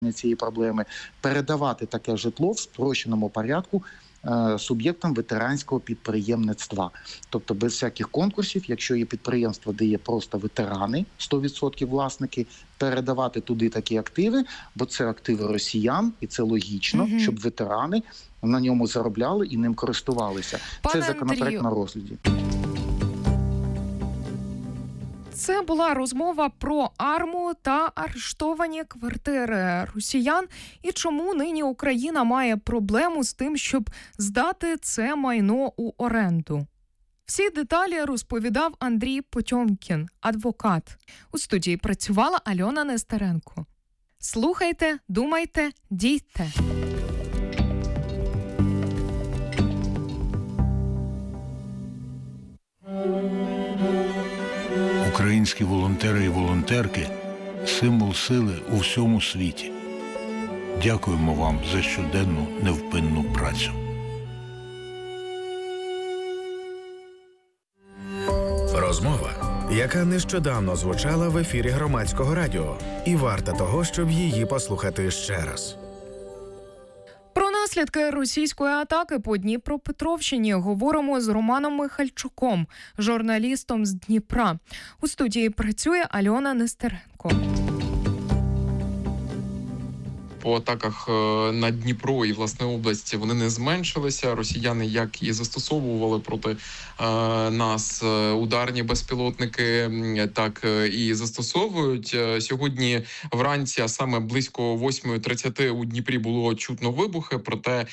цієї проблеми, передавати таке житло в спрощеному порядку суб'єктам ветеранського підприємництва. Тобто без всяких конкурсів, якщо є підприємство, де є просто ветерани, 100% власники, передавати туди такі активи, бо це активи росіян, і це логічно, щоб ветерани на ньому заробляли і ним користувалися. Це законопроект на розгляді. Це була розмова про АРМУ та арештовані квартири росіян і чому нині Україна має проблему з тим, щоб здати це майно у оренду. Всі деталі розповідав Андрій Потьомкін, адвокат. У студії працювала Альона Нестеренко. Слухайте, думайте, дійте. Українські волонтери і волонтерки – символ сили у всьому світі. Дякуємо вам за щоденну невпинну працю. Розмова, яка нещодавно звучала в ефірі Громадського радіо, і варта того, щоб її послухати ще раз. Про наслідки російської атаки по Дніпропетровщині говоримо з Романом Михальчуком, журналістом з Дніпра. У студії працює Альона Нестеренко. По атаках на Дніпро і, власне, області вони не зменшилися. Росіяни як і застосовували проти нас ударні безпілотники, так і застосовують. Сьогодні вранці, а саме близько 8:30 у Дніпрі було чутно вибухи, проте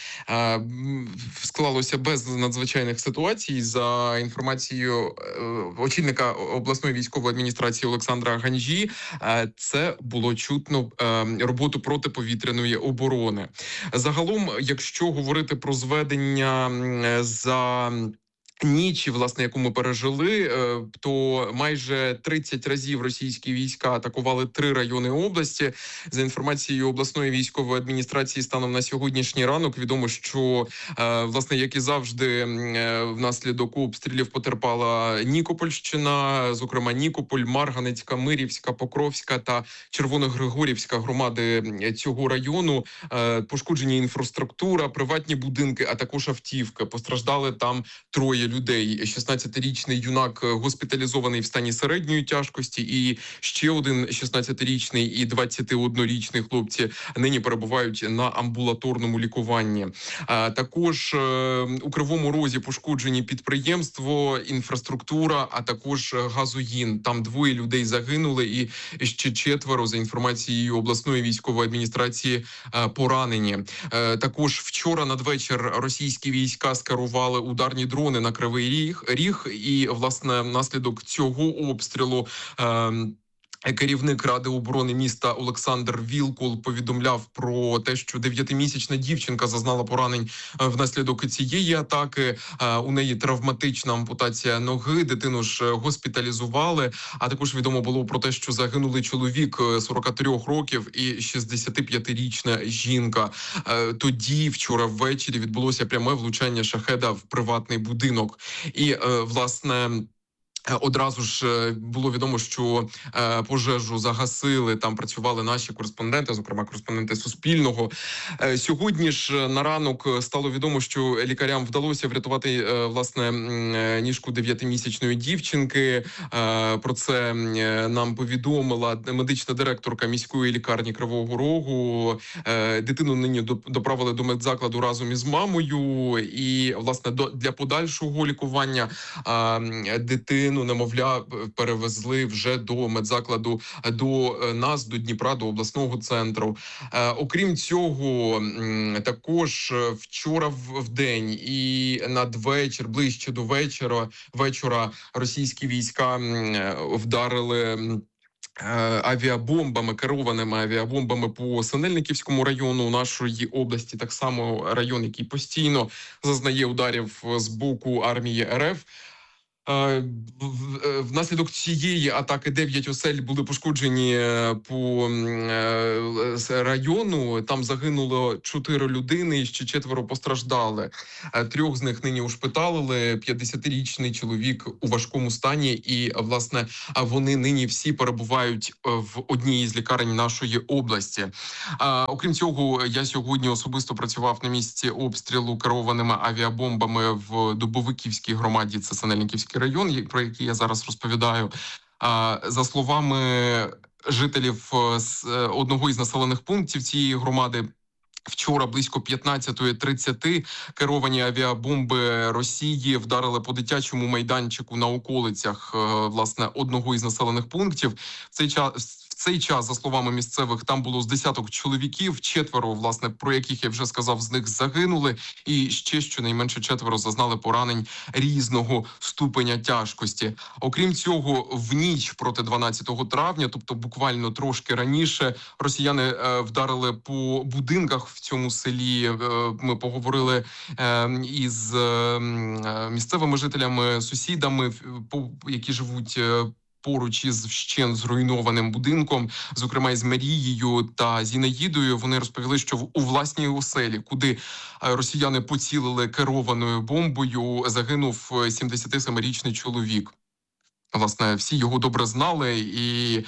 склалося без надзвичайних ситуацій. За інформацією очільника обласної військової адміністрації Олександра Ганжі, це було чутно роботу протиповітряної оборони. Загалом, якщо говорити про зведення за ніч, власне, яку ми пережили, то майже 30 разів російські війська атакували 3 райони області. За інформацією обласної військової адміністрації, станом на сьогоднішній ранок відомо, що, власне, як і завжди, внаслідок обстрілів потерпала Нікопольщина, зокрема Нікополь, Марганецька, Мирівська, Покровська та Червоногригорівська громади цього району. Пошкоджені інфраструктура, приватні будинки, а також автівки. Постраждали там 3 людей. 16-річний юнак госпіталізований в стані середньої тяжкості, і ще один 16-річний і 21-річний хлопці нині перебувають на амбулаторному лікуванні. Також у Кривому Розі пошкоджені підприємство, інфраструктура, а також газогін. Там 2 людей загинули і ще 4, за інформацією обласної військової адміністрації, поранені. Також вчора надвечір російські війська скерували ударні дрони на Кривий Ріг, і, власне, внаслідок цього обстрілу керівник Ради оборони міста Олександр Вілкул повідомляв про те, що 9-місячна дівчинка зазнала поранень внаслідок цієї атаки. У неї травматична ампутація ноги, дитину ж госпіталізували. А також відомо було про те, що загинули чоловік 43 років і 65-річна жінка. Тоді, вчора ввечері, відбулося пряме влучання шахеда в приватний будинок. І, власне, одразу ж було відомо, що пожежу загасили, там працювали наші кореспонденти, зокрема кореспонденти Суспільного. Сьогодні ж на ранок стало відомо, що лікарям вдалося врятувати, власне, ніжку 9-місячної дівчинки. Про це нам повідомила медична директорка міської лікарні Кривого Рогу. Дитину нині доправили до медзакладу разом із мамою. І, власне, для подальшого лікування дитину, немовля, перевезли вже до медзакладу, до нас, до Дніпра, до обласного центру. Окрім цього, також вчора в день і надвечір, ближче до вечора, російські війська вдарили авіабомбами, керованими авіабомбами по Синельниківському району нашої області, так само район, який постійно зазнає ударів з боку армії РФ. Внаслідок цієї атаки 9 осель були пошкоджені по району. Там загинуло 4 людини, і ще 4 постраждали. 3 з них нині ушпиталили. 50-річний чоловік у важкому стані. І, власне, вони нині всі перебувають в одній із лікарень нашої області. Окрім цього, я сьогодні особисто працював на місці обстрілу керованими авіабомбами в Дубовиківській громаді, це Синельниківський район, про який я зараз розповідаю. За словами жителів з одного із населених пунктів цієї громади, вчора близько 15:30 керовані авіабомби Росії вдарили по дитячому майданчику на околицях, власне, одного із населених пунктів. В цей час, за словами місцевих, там було з десяток чоловіків, 4, власне, про яких я вже сказав, з них загинули, і ще щонайменше 4 зазнали поранень різного ступеня тяжкості. Окрім цього, в ніч проти 12 травня, тобто буквально трошки раніше, росіяни вдарили по будинках в цьому селі. Ми поговорили із місцевими жителями, сусідами, які живуть поруч із вщент зруйнованим будинком, зокрема із Марією та Зінаїдою. Вони розповіли, що у власній оселі, куди росіяни поцілили керованою бомбою, загинув 77-річний чоловік. Власне, всі його добре знали і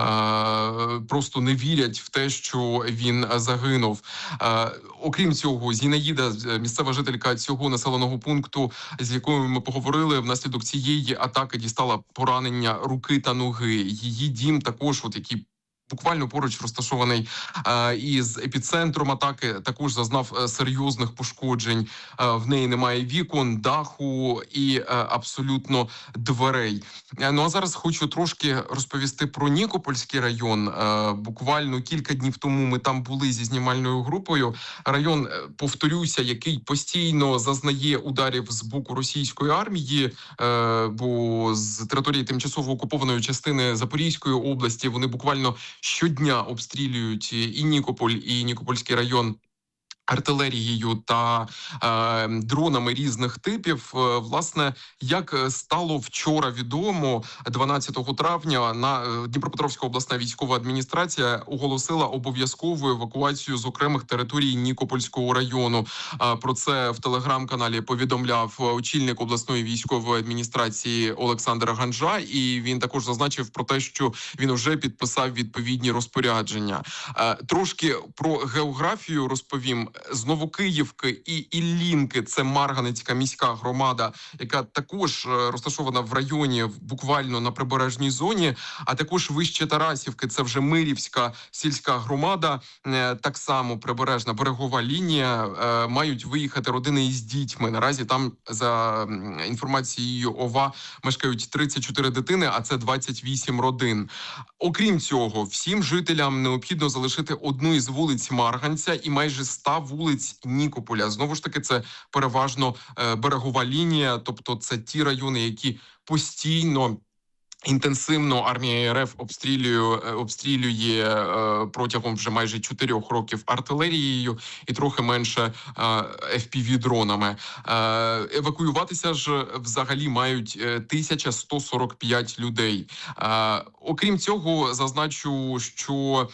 просто не вірять в те, що він загинув. Окрім цього, Зінаїда, місцева жителька цього населеного пункту, з якою ми поговорили, внаслідок цієї атаки дістала поранення руки та ноги. Її дім також, який буквально поруч розташований із епіцентром атаки, також зазнав серйозних пошкоджень. В неї немає вікон, даху і абсолютно дверей. Ну а зараз хочу трошки розповісти про Нікопольський район. Буквально кілька днів тому ми там були зі знімальною групою. Район, повторюся, який постійно зазнає ударів з боку російської армії, бо з території тимчасово окупованої частини Запорізької області вони буквально щодня обстрілюють і Нікополь, і Нікопольський район артилерією та дронами різних типів. Власне, як стало вчора відомо, 12 травня Дніпропетровська обласна військова адміністрація оголосила обов'язкову евакуацію з окремих територій Нікопольського району. Про це в телеграм-каналі повідомляв очільник обласної військової адміністрації Олександр Ганжа, і він також зазначив про те, що він вже підписав відповідні розпорядження. Трошки про географію розповім. З Новокиївки і Іллінки, це Марганецька міська громада, яка також розташована в районі, буквально на прибережній зоні, а також вище Тарасівки, це вже Мирівська сільська громада, так само прибережна берегова лінія, мають виїхати родини із дітьми. Наразі там, за інформацією ОВА, мешкають 34 дитини, а це 28 родин. Окрім цього, всім жителям необхідно залишити одну із вулиць Марганця і майже 100 вулиць Нікополя. Знову ж таки, це переважно берегова лінія, тобто це ті райони, які інтенсивно армія РФ обстрілює протягом вже майже 4 років артилерією і трохи менше FPV-дронами. Евакуюватися ж взагалі мають 1145 людей. Окрім цього, зазначу, що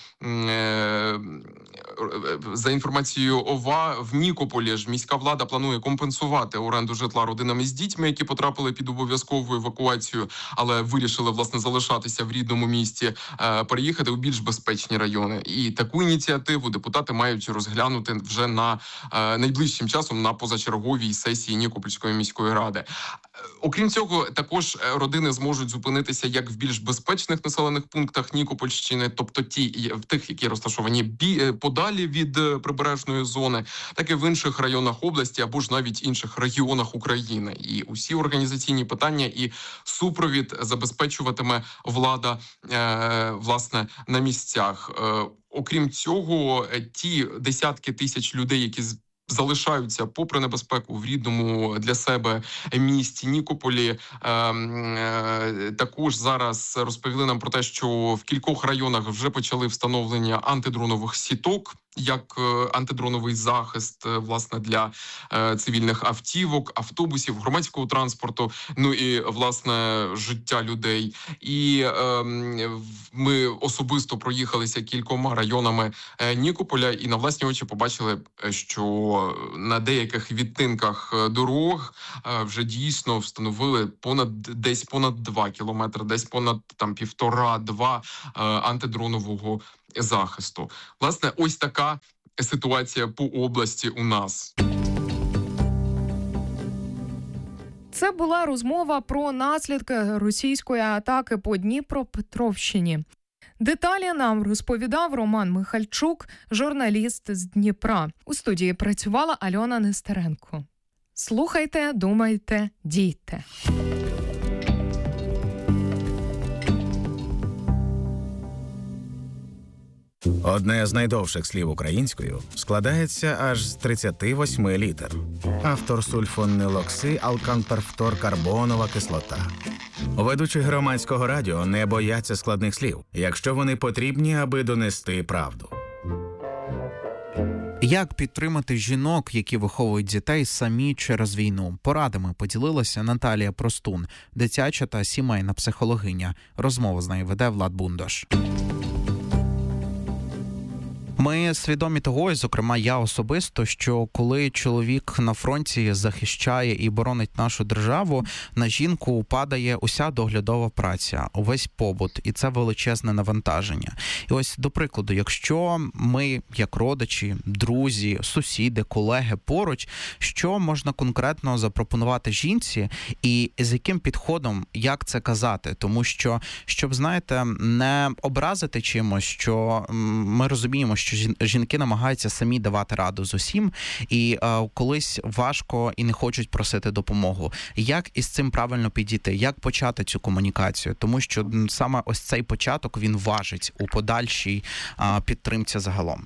за інформацією ОВА, в Нікополі ж міська влада планує компенсувати оренду житла родинам із дітьми, які потрапили під обов'язкову евакуацію, але вирішили, власне, залишатися в рідному місті, переїхати у більш безпечні райони. І таку ініціативу депутати мають розглянути вже найближчим часом на позачерговій сесії Нікопольської міської ради. Окрім цього, також родини зможуть зупинитися як в більш безпечних населених пунктах Нікопольщини, тобто тих, які розташовані подалі від прибережної зони, так і в інших районах області або ж навіть інших регіонах України. І усі організаційні питання і супровід забезпечуватиме влада, власне, на місцях. Окрім цього, ті десятки тисяч людей, які залишаються попри небезпеку в рідному для себе місті Нікополі, також зараз розповіли нам про те, що в кількох районах вже почали встановлення антидронових сіток, як антидроновий захист, власне, для цивільних автівок, автобусів, громадського транспорту, ну і, власне, життя людей. І ми особисто проїхалися кількома районами Нікополя і на власні очі побачили, що на деяких відтинках дорог вже дійсно встановили десь понад 2 кілометри, десь понад 1,5-2 антидронового захисту. Власне, ось така ситуація по області у нас. Це була розмова про наслідки російської атаки по Дніпропетровщині. Деталі нам розповідав Роман Михальчук, журналіст з Дніпра. У студії працювала Альона Нестеренко. Слухайте, думайте, дійте. Одне з найдовших слів українською складається аж з 38 літер. Автор сульфонилокси алканперфторкарбонова кислота. Ведучі громадського радіо не бояться складних слів, якщо вони потрібні, аби донести правду. Як підтримати жінок, які виховують дітей самі через війну? Порадами поділилася Наталія Простун, дитяча та сімейна психологиня. Розмову з нею веде Влад Бундаш. Ми свідомі того, і, зокрема, я особисто, що коли чоловік на фронті захищає і боронить нашу державу, на жінку падає уся доглядова праця, увесь побут, і це величезне навантаження. І ось, до прикладу, якщо ми, як родичі, друзі, сусіди, колеги поруч, що можна конкретно запропонувати жінці і з яким підходом, як це казати? Тому що, щоб, знаєте, не образити чимось, що ми розуміємо, що жінки намагаються самі давати раду з усім, і колись важко і не хочуть просити допомогу. Як із цим правильно підійти? Як почати цю комунікацію? Тому що саме ось цей початок, він важить у подальшій підтримці загалом.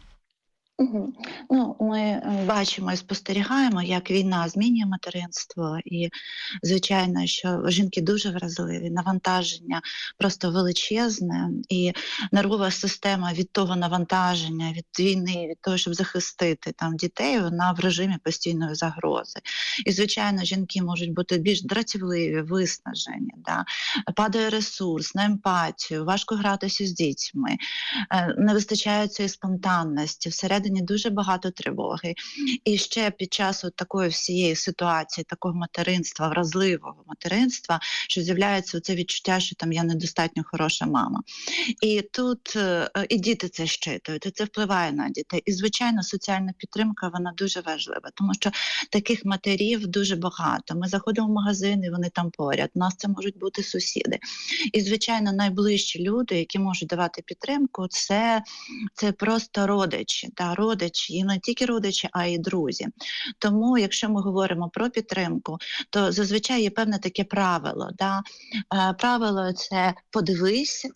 Ну, ми бачимо і спостерігаємо, як війна змінює материнство, і, звичайно, що жінки дуже вразливі, навантаження просто величезне, і нервова система від того навантаження, від війни, від того, щоб захистити дітей, вона в режимі постійної загрози. І, звичайно, жінки можуть бути більш дратівливі, виснажені, падає ресурс на емпатію, важко гратися з дітьми, не вистачає цієї спонтанності, всередині дуже багато тривоги. І ще під час такої всієї ситуації, такого материнства, вразливого материнства, що з'являється це відчуття, що я недостатньо хороша мама. І тут і діти це щитують, і це впливає на дітей. І, звичайно, соціальна підтримка, вона дуже важлива, тому що таких матерів дуже багато. Ми заходимо в магазини, вони там поряд, у нас це можуть бути сусіди. І, звичайно, найближчі люди, які можуть давати підтримку, це просто родичі, родичі, і не тільки родичі, а й друзі. Тому, якщо ми говоримо про підтримку, то зазвичай є певне таке правило. Правило – це подивись,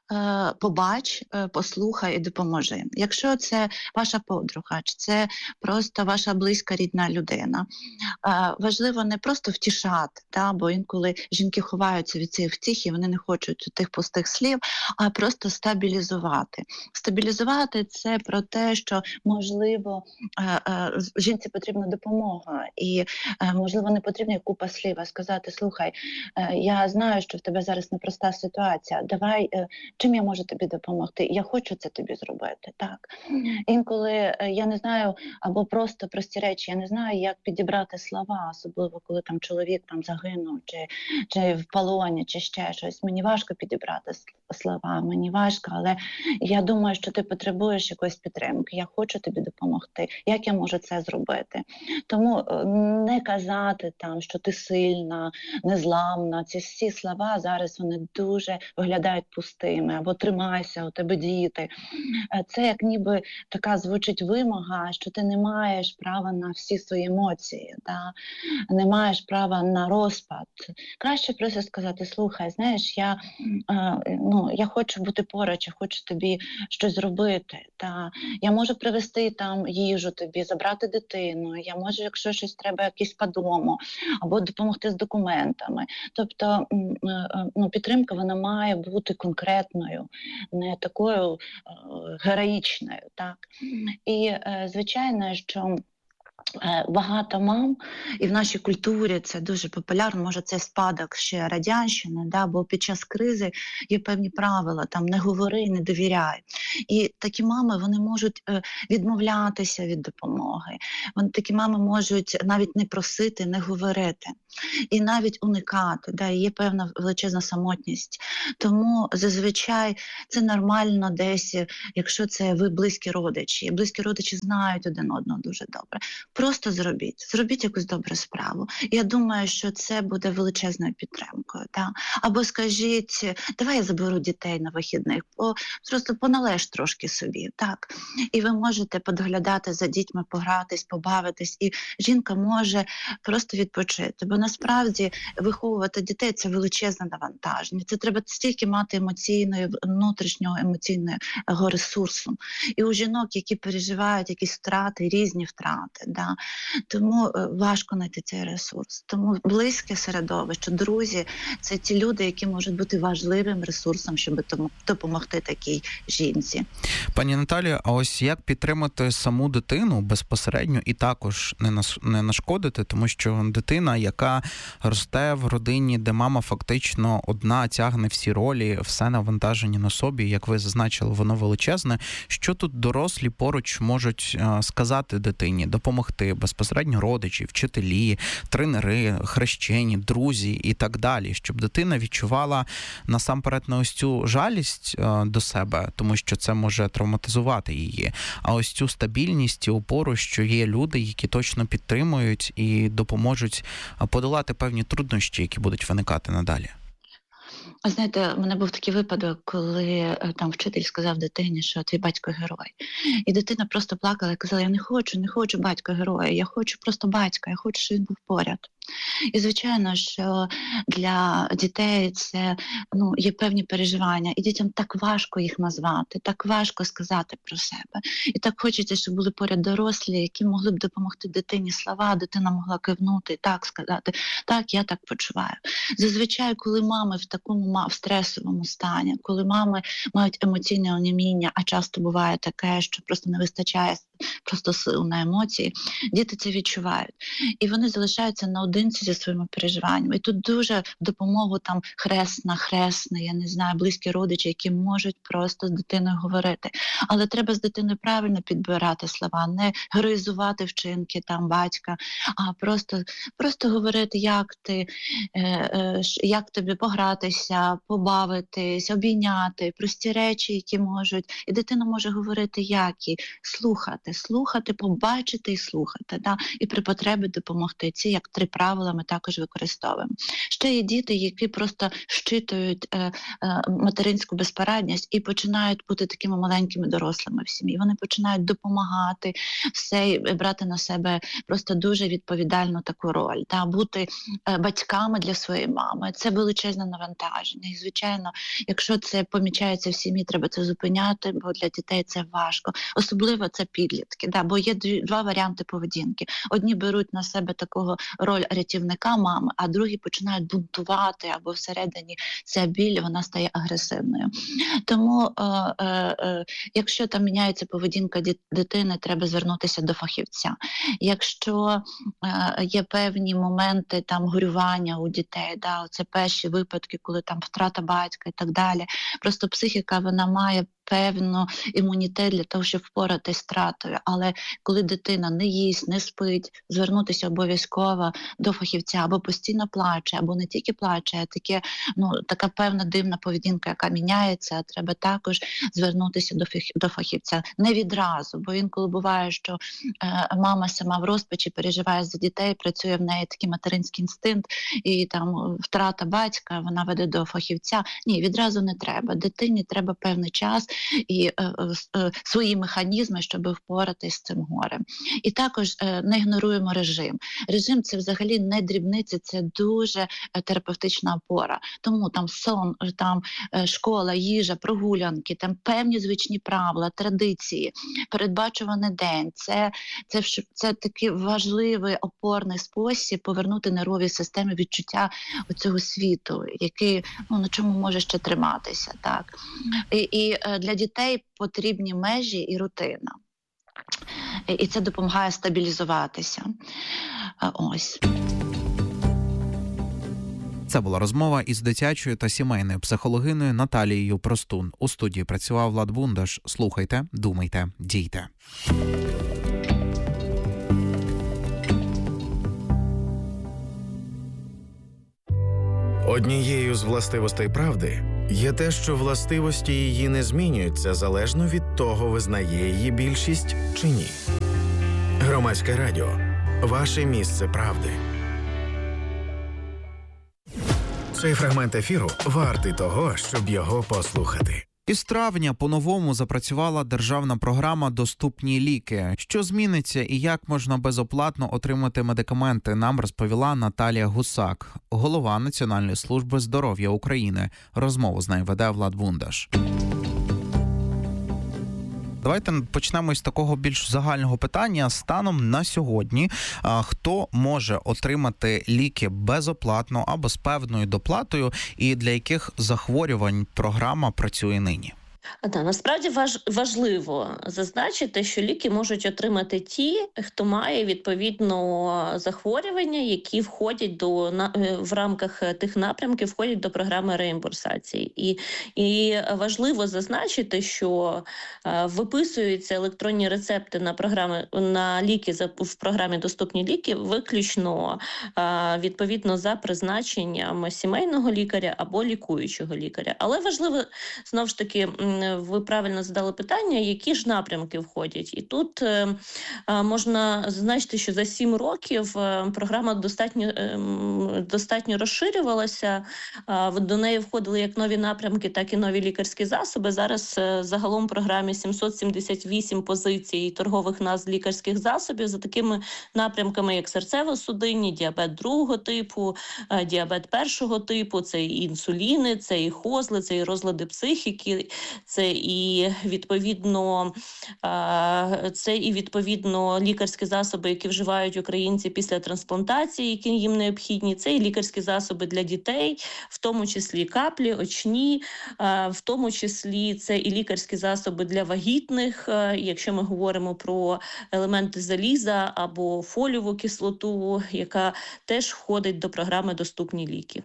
побач, послухай і допоможи. Якщо це ваша подруга, чи це просто ваша близька рідна людина, важливо не просто втішати, бо інколи жінки ховаються від цієї втіхи, вони не хочуть тих пустих слів, а просто стабілізувати. Стабілізувати – це про те, що, можливо, жінці потрібна допомога, і, можливо, не потрібна купа слів, а сказати: слухай, я знаю, що в тебе зараз непроста ситуація, давай, чим я можу тобі допомогти? Я хочу це тобі зробити, так. Інколи я не знаю, або просто прості речі, я не знаю, як підібрати слова, особливо коли чоловік загинув, чи в полоні, чи ще щось. Мені важко підібрати слова, мені важко, але я думаю, що ти потребуєш якоїсь підтримки, я хочу тобі допомогти. Як я можу це зробити? Тому не казати що ти сильна, незламна. Ці всі слова зараз вони дуже виглядають пустими. Або тримайся, у тебе діти. Це як ніби така звучить вимога, що ти не маєш права на всі свої емоції, не маєш права на розпад. Краще просто сказати: слухай, знаєш, я хочу бути поруч, я хочу тобі щось зробити. Я можу привезти їжу тобі, забрати дитину, я можу, якщо щось треба, якісь по дому, або допомогти з документами. Тобто підтримка, вона має бути конкретна, самотньою, не такою героїчною. Так? І, звичайно, що багато мам, і в нашій культурі це дуже популярно, може це спадок ще радянщини, да, бо під час кризи є певні правила, там не говори, не довіряй. І такі мами, вони можуть відмовлятися від допомоги, такі мами можуть навіть не просити, не говорити, і навіть уникати, да, і є певна величезна самотність. Тому зазвичай це нормально десь, якщо це ви близькі родичі знають один одного дуже добре. Просто зробіть якусь добру справу. Я думаю, що це буде величезною підтримкою. Так? Або скажіть, давай я заберу дітей на вихідних, просто поналеж трошки собі. Так? І ви можете подглядати за дітьми, погратись, побавитись, і жінка може просто відпочити. Бо насправді виховувати дітей – це величезне навантаження. Це треба стільки мати внутрішнього емоційного ресурсу. І у жінок, які переживають якісь втрати, різні втрати, да? Тому важко знайти цей ресурс. Тому близьке середовище, друзі – це ті люди, які можуть бути важливим ресурсом, щоб допомогти такій жінці. Пані Наталію, а ось як підтримати саму дитину безпосередньо і також не нашкодити, тому що дитина, яка росте в родині, де мама фактично одна тягне всі ролі, все навантаження на собі, як ви зазначили, воно величезне. Що тут дорослі поруч можуть сказати дитині, допомогти безпосередньо родичі, вчителі, тренери, хрещені, друзі і так далі, щоб дитина відчувала насамперед не ось цю жалість до себе, тому що це може травматизувати її, а ось цю стабільність і опору, що є люди, які точно підтримують і допоможуть подолати певні труднощі, які будуть виникати надалі. Знаєте, у мене був такий випадок, коли там вчитель сказав дитині, що твій батько герой. І дитина просто плакала і казала, я не хочу батька героя, я хочу просто батька, я хочу, щоб він був поряд. І, звичайно, що для дітей це є певні переживання, і дітям так важко їх назвати, так важко сказати про себе. І так хочеться, щоб були поряд дорослі, які могли б допомогти дитині слова, дитина могла кивнути і так сказати, так, я так почуваю. Зазвичай, коли мами в такому в стресовому стані, коли мами мають емоційне оніміння, а часто буває таке, що просто не вистачає просто сил на емоції, діти це відчувають. І вони залишаються наодинці зі своїми переживаннями. І тут дуже в допомогу там хресний, я не знаю, близькі родичі, які можуть просто з дитиною говорити. Але треба з дитиною правильно підбирати слова, не героїзувати вчинки там батька, а просто говорити, як тобі погратися, побавитись, обійняти, прості речі, які можуть. І дитина може говорити, які слухати, побачити і слухати, да? І при потребі допомогти. Ці як 3 правила ми також використовуємо. Ще є діти, які просто щитують материнську безпорадність і починають бути такими маленькими дорослими в сім'ї. Вони починають допомагати, все, і брати на себе просто дуже відповідальну таку роль, да? Бути батьками для своєї мами. Це величезне навантаження. І, звичайно, якщо це помічається в сім'ї, треба це зупиняти, бо для дітей це важко. Особливо це підлітки, да? Бо є 2 варіанти поведінки. Одні беруть на себе такого роль рятівника мами, а другі починають бунтувати, або всередині ця біль, вона стає агресивною. Тому, якщо там міняється поведінка дитини, треба звернутися до фахівця. Якщо є певні моменти там горювання у дітей, да, це перші випадки, коли там втрата батька і так далі, просто психіка, вона має певну імунітет для того, щоб впоратись з втратою. Але коли дитина не їсть, не спить, звернутися обов'язково до фахівця, або постійно плаче, або не тільки плаче, а така певна дивна поведінка, яка міняється, треба також звернутися до фахівця. Не відразу, бо інколи буває, що мама сама в розпачі переживає за дітей, працює в неї такий материнський інстинкт, і там втрата батька, вона веде до фахівця. Ні, відразу не треба. Дитині треба певний час, і свої механізми, щоб впоратись з цим горем. І також не ігноруємо режим. Режим – це взагалі не дрібниці, це дуже терапевтична опора. Тому там сон, там школа, їжа, прогулянки, там певні звичні правила, традиції, передбачуваний день. Це такий важливий опорний спосіб повернути нервовій системі відчуття цього світу, який, на чому може ще триматися. Так. І для дітей потрібні межі і рутина. І це допомагає стабілізуватися. Ось. Це була розмова із дитячою та сімейною психологиною Наталією Простун. У студії працював Влад Бундаш. Слухайте, думайте, дійте. Однією з властивостей правди є те, що властивості її не змінюються залежно від того, визнає її більшість чи ні. Громадське радіо. Ваше місце правди. Цей фрагмент ефіру вартий того, щоб його послухати. Із травня по-новому запрацювала державна програма «Доступні ліки». Що зміниться і як можна безоплатно отримати медикаменти, нам розповіла Наталія Гусак, голова Національної служби здоров'я України. Розмову з нею веде Влад Бундаш. Давайте почнемо із такого більш загального питання. Станом на сьогодні, хто може отримати ліки безоплатно або з певною доплатою, і для яких захворювань програма працює нині? Насправді важливо зазначити, що ліки можуть отримати ті, хто має відповідно захворювання, які входять в рамках тих напрямків, входять до програми реімбурсації. І важливо зазначити, що виписуються електронні рецепти на ліки в програмі «Доступні ліки» виключно відповідно за призначенням сімейного лікаря або лікуючого лікаря. Але важливо, знову ж таки, ви правильно задали питання, які ж напрямки входять. І тут можна зазначити, що за 7 років програма достатньо розширювалася. До неї входили як нові напрямки, так і нові лікарські засоби. Зараз загалом в програмі 778 позицій торгових назв лікарських засобів за такими напрямками, як серцево-судинні, діабет другого типу, діабет першого типу, це і інсуліни, це і хозли, це і розлади психіки, це і відповідно лікарські засоби, які вживають українці після трансплантації, які їм необхідні. Це і лікарські засоби для дітей, в тому числі каплі, очні, в тому числі це і лікарські засоби для вагітних, якщо ми говоримо про елементи заліза або фолієву кислоту, яка теж входить до програми «Доступні ліки».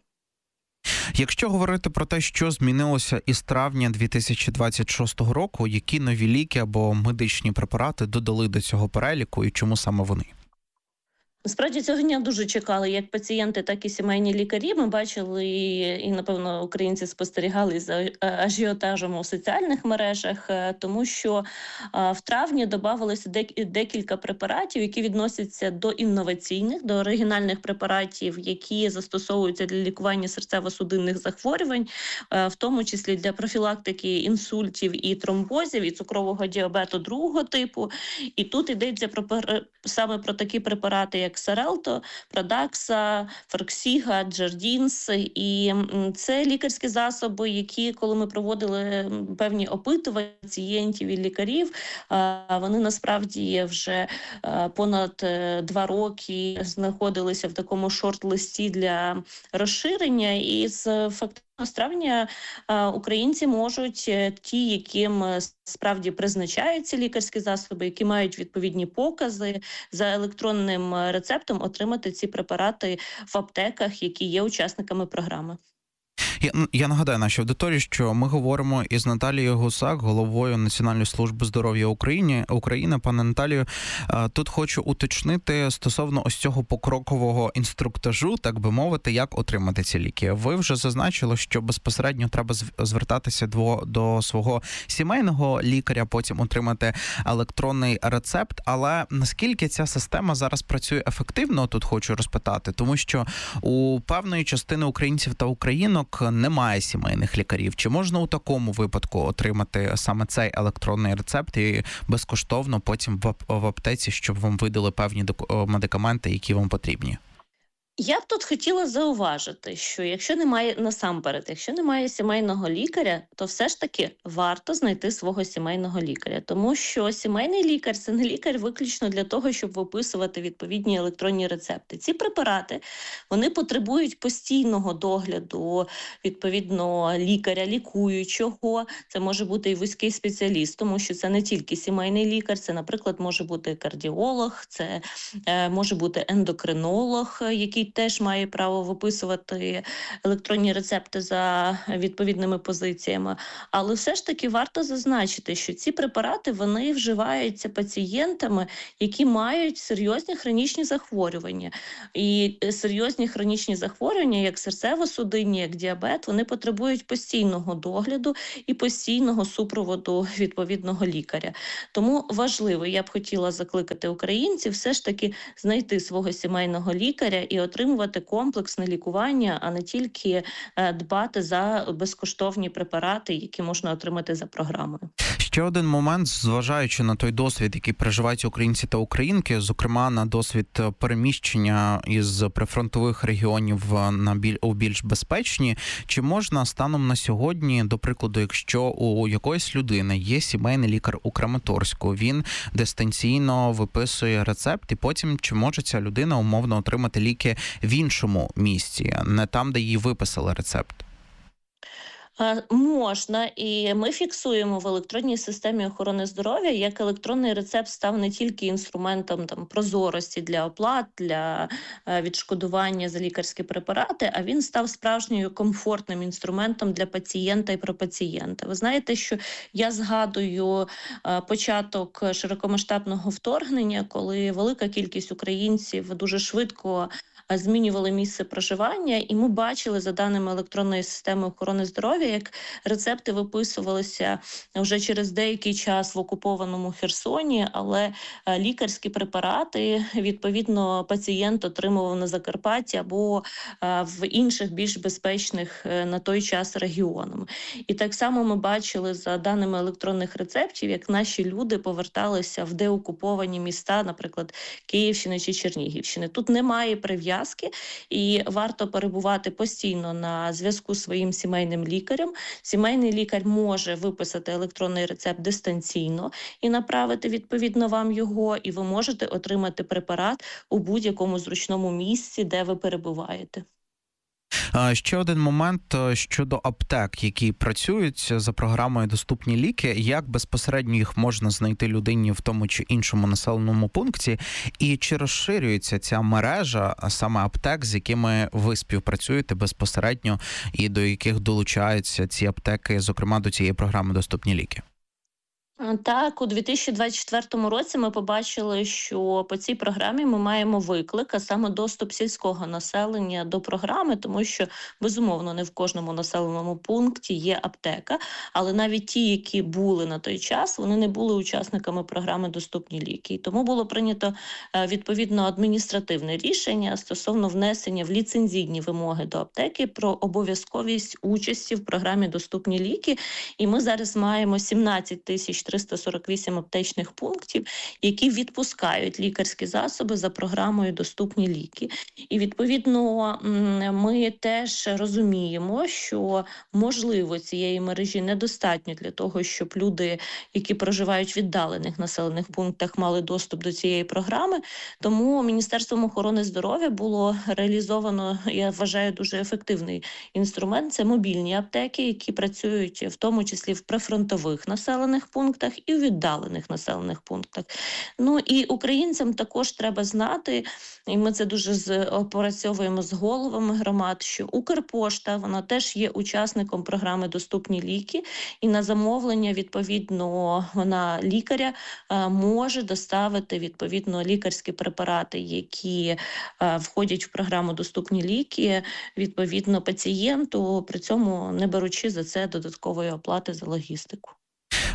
Якщо говорити про те, що змінилося із травня 2026 року, які нові ліки або медичні препарати додали до цього переліку і чому саме вони? Насправді цього дня дуже чекали як пацієнти, так і сімейні лікарі. Ми бачили і, напевно, українці спостерігали за ажіотажем у соціальних мережах, тому що в травні додавалося декілька препаратів, які відносяться до інноваційних, до оригінальних препаратів, які застосовуються для лікування серцево-судинних захворювань, в тому числі для профілактики інсультів і тромбозів, і цукрового діабету другого типу. І тут йдеться саме про такі препарати, як Xarelto, Pradaxa, Farxiga, Jardiance. І це лікарські засоби, які, коли ми проводили певні опитування пацієнтів і лікарів, вони насправді вже понад 2 роки знаходилися в такому шорт-листі для розширення. І фактично з травня українці можуть, ті, яким справді призначаються лікарські засоби, які мають відповідні покази, за електронним рецептом отримати ці препарати в аптеках, які є учасниками програми. Я нагадаю нашій аудиторії, що ми говоримо із Наталією Гусак, головою Національної служби здоров'я України. Пане Наталію, тут хочу уточнити стосовно ось цього покрокового інструктажу, так би мовити, як отримати ці ліки. Ви вже зазначили, що безпосередньо треба звертатися до свого сімейного лікаря, потім отримати електронний рецепт. Але наскільки ця система зараз працює ефективно, тут хочу розпитати, тому що у певної частини українців та українок немає сімейних лікарів. Чи можна у такому випадку отримати саме цей електронний рецепт і безкоштовно потім в аптеці, щоб вам видали певні медикаменти, які вам потрібні? Я б тут хотіла зауважити, що якщо немає сімейного лікаря, то все ж таки варто знайти свого сімейного лікаря. Тому що сімейний лікар – це не лікар виключно для того, щоб виписувати відповідні електронні рецепти. Ці препарати, вони потребують постійного догляду, відповідно, лікаря, лікуючого. Це може бути і вузький спеціаліст, тому що це не тільки сімейний лікар, це, наприклад, може бути кардіолог, це може бути ендокринолог, який теж має право виписувати електронні рецепти за відповідними позиціями. Але все ж таки варто зазначити, що ці препарати, вони вживаються пацієнтами, які мають серйозні хронічні захворювання. І серйозні хронічні захворювання, як серцево-судинні, як діабет, вони потребують постійного догляду і постійного супроводу відповідного лікаря. Тому важливо, я б хотіла закликати українців все ж таки знайти свого сімейного лікаря і отримувати комплексне лікування, а не тільки дбати за безкоштовні препарати, які можна отримати за програмою. Ще один момент, зважаючи на той досвід, який переживають українці та українки, зокрема на досвід переміщення із прифронтових регіонів у більш безпечні, чи можна станом на сьогодні, до прикладу, якщо у якоїсь людини є сімейний лікар у Краматорську, він дистанційно виписує рецепт, і потім чи може ця людина умовно отримати ліки в іншому місці, не там, де їй виписали рецепт? Можна, і ми фіксуємо в електронній системі охорони здоров'я, як електронний рецепт став не тільки інструментом прозорості для оплат, для відшкодування за лікарські препарати, а він став справжньою комфортним інструментом для пацієнта і про пацієнта. Ви знаєте, що я згадую початок широкомасштабного вторгнення, коли велика кількість українців дуже швидко змінювали місце проживання, і ми бачили, за даними електронної системи охорони здоров'я, як рецепти виписувалися вже через деякий час в окупованому Херсоні, але лікарські препарати, відповідно, пацієнт отримував на Закарпатті або в інших більш безпечних на той час регіонах. І так само ми бачили, за даними електронних рецептів, як наші люди поверталися в деокуповані міста, наприклад, Київщини чи Чернігівщини. Тут немає прив'язки, і варто перебувати постійно на зв'язку з своїм сімейним лікарем. Сімейний лікар може виписати електронний рецепт дистанційно і направити відповідно вам його, і ви можете отримати препарат у будь-якому зручному місці, де ви перебуваєте. Ще один момент щодо аптек, які працюють за програмою «Доступні ліки». Як безпосередньо їх можна знайти людині в тому чи іншому населеному пункті? І чи розширюється ця мережа саме аптек, з якими ви співпрацюєте безпосередньо і до яких долучаються ці аптеки, зокрема до цієї програми «Доступні ліки»? Так, у 2024 році ми побачили, що по цій програмі ми маємо виклик, а саме доступ сільського населення до програми, тому що, безумовно, не в кожному населеному пункті є аптека, але навіть ті, які були на той час, вони не були учасниками програми «Доступні ліки». І тому було прийнято, відповідно, адміністративне рішення стосовно внесення в ліцензійні вимоги до аптеки про обов'язковість участі в програмі «Доступні ліки». І ми зараз маємо 17 348 аптечних пунктів, які відпускають лікарські засоби за програмою «Доступні ліки». І, відповідно, ми теж розуміємо, що, можливо, цієї мережі недостатньо для того, щоб люди, які проживають в віддалених населених пунктах, мали доступ до цієї програми. Тому Міністерством охорони здоров'я було реалізовано, я вважаю, дуже ефективний інструмент. Це мобільні аптеки, які працюють в тому числі в прифронтових населених пунктах і у віддалених населених пунктах. Ну і українцям також треба знати, і ми це дуже опрацьовуємо з головами громад, що Укрпошта, вона теж є учасником програми «Доступні ліки», і на замовлення, відповідно, вона лікаря може доставити, відповідно, лікарські препарати, які входять в програму «Доступні ліки», відповідно, пацієнту, при цьому не беручи за це додаткової оплати за логістику.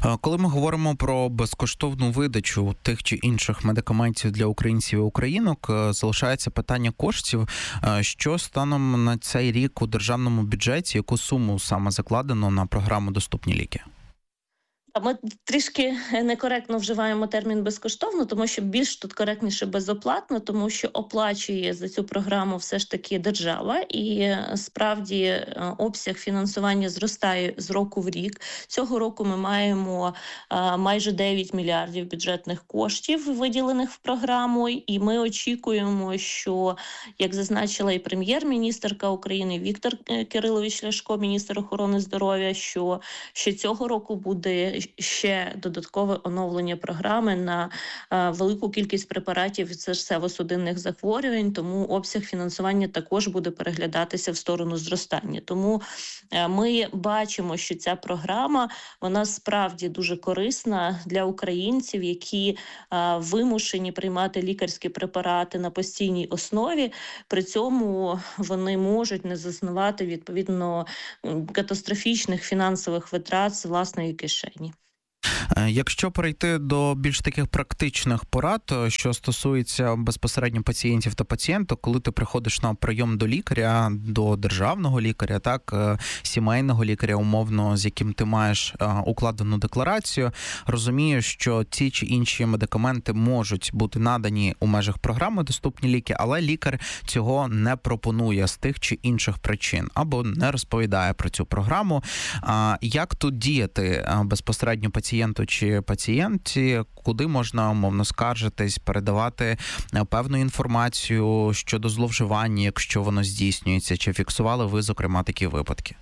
Коли ми говоримо про безкоштовну видачу тих чи інших медикаментів для українців і українок, залишається питання коштів. Що станом на цей рік у державному бюджеті, яку суму саме закладено на програму «Доступні ліки»? Ми трішки некоректно вживаємо термін «безкоштовно», тому що більш тут коректніше «безоплатно», тому що оплачує за цю програму все ж таки держава, і справді обсяг фінансування зростає з року в рік. Цього року ми маємо майже 9 мільярдів бюджетних коштів, виділених в програму, і ми очікуємо, що, як зазначила і прем'єр-міністерка України Віктор Кирилович Ляшко, міністр охорони здоров'я, що цього року буде ще додаткове оновлення програми на велику кількість препаратів від серцево-судинних захворювань, тому обсяг фінансування також буде переглядатися в сторону зростання. Тому ми бачимо, що ця програма, вона справді дуже корисна для українців, які вимушені приймати лікарські препарати на постійній основі. При цьому вони можуть не зазнавати, відповідно, катастрофічних фінансових витрат з власної кишені. Якщо перейти до більш таких практичних порад, що стосується безпосередньо пацієнтів та пацієнток, коли ти приходиш на прийом до лікаря, до державного лікаря, так, сімейного лікаря, умовно, з яким ти маєш укладену декларацію, розумієш, що ті чи інші медикаменти можуть бути надані у межах програми «Доступні ліки», але лікар цього не пропонує з тих чи інших причин або не розповідає про цю програму. Як тут діяти безпосередньо пацієнту чи пацієнті, куди можна, умовно, скаржитись, передавати певну інформацію щодо зловживання, якщо воно здійснюється, чи фіксували ви, зокрема, такі випадки?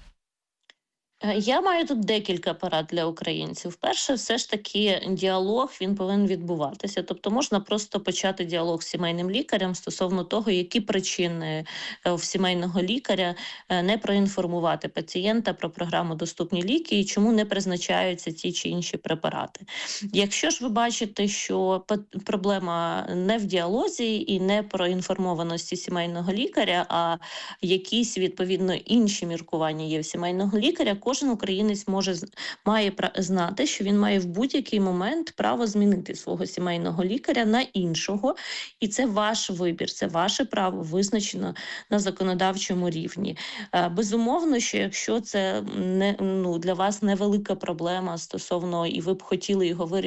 Я маю тут декілька порад для українців. Перше, все ж таки, діалог, він повинен відбуватися. Тобто можна просто почати діалог з сімейним лікарем стосовно того, які причини в сімейного лікаря не проінформувати пацієнта про програму «Доступні ліки» і чому не призначаються ті чи інші препарати. Якщо ж ви бачите, що проблема не в діалозі і не про інформованості сімейного лікаря, а якісь, відповідно, інші міркування є в сімейного лікаря, кожен українець має знати, що він має в будь-який момент право змінити свого сімейного лікаря на іншого, і це ваш вибір, це ваше право, визначено на законодавчому рівні. Безумовно, що якщо це для вас невелика проблема стосовно, і ви б хотіли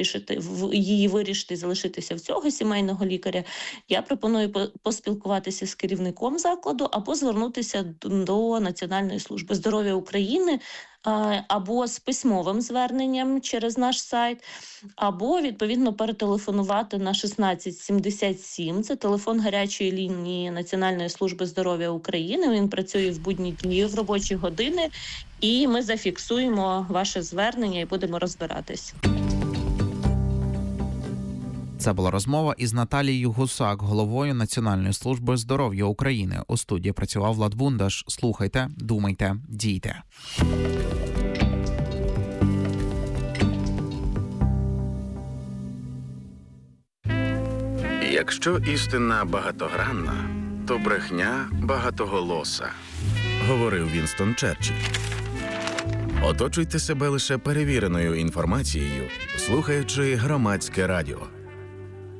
її вирішити і залишитися в цього сімейного лікаря, я пропоную поспілкуватися з керівником закладу або звернутися до Національної служби здоров'я України, або з письмовим зверненням через наш сайт, або, відповідно, перетелефонувати на 1677. Це телефон гарячої лінії Національної служби здоров'я України. Він працює в будні дні, в робочі години, і ми зафіксуємо ваше звернення і будемо розбиратись. Це була розмова із Наталією Гусак, головою Національної служби здоров'я України. У студії працював Влад Бундаш. Слухайте, думайте, дійте. Якщо істина багатогранна, то брехня багатоголоса, говорив Вінстон Черчилль. Оточуйте себе лише перевіреною інформацією, слухаючи Громадське радіо.